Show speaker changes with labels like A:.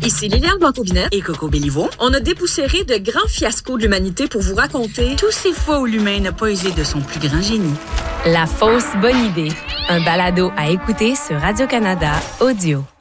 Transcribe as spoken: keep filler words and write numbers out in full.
A: Ici Liliane Blanco-Binette
B: et Coco Béliveau.
A: On a dépoussiéré de grands fiascos de l'humanité pour vous raconter
B: tous ces fois où l'humain n'a pas usé de son plus grand génie.
C: La fausse bonne idée. Un balado à écouter sur Radio-Canada Audio.